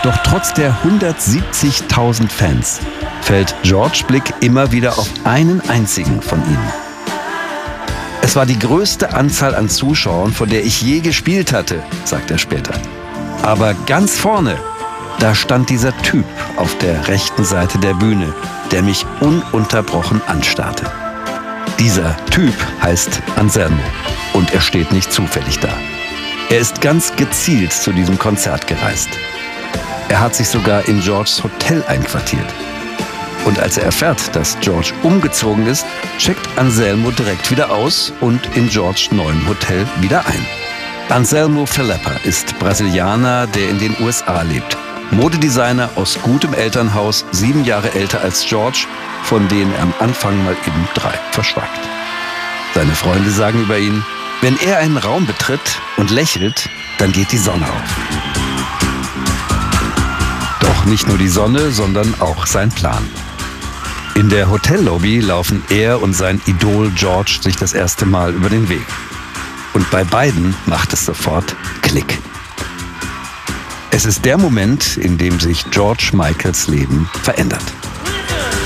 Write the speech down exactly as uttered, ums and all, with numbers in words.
Doch trotz der hundertsiebzigtausend Fans fällt George Blick immer wieder auf einen einzigen von ihnen. Es war die größte Anzahl an Zuschauern, von der ich je gespielt hatte, sagt er später. Aber ganz vorne, da stand dieser Typ auf der rechten Seite der Bühne, der mich ununterbrochen anstarrte. Dieser Typ heißt Anselmo und er steht nicht zufällig da. Er ist ganz gezielt zu diesem Konzert gereist. Er hat sich sogar in Georges Hotel einquartiert. Und als er erfährt, dass George umgezogen ist, checkt Anselmo direkt wieder aus und in Georges neuem Hotel wieder ein. Anselmo Philippa ist Brasilianer, der in den U S A lebt. Modedesigner aus gutem Elternhaus, sieben Jahre älter als George, von denen er am Anfang mal eben drei verschweigt. Seine Freunde sagen über ihn, wenn er einen Raum betritt und lächelt, dann geht die Sonne auf. Doch nicht nur die Sonne, sondern auch sein Plan. In der Hotellobby laufen er und sein Idol George sich das erste Mal über den Weg. Und bei beiden macht es sofort Klick. Es ist der Moment, in dem sich George Michaels Leben verändert.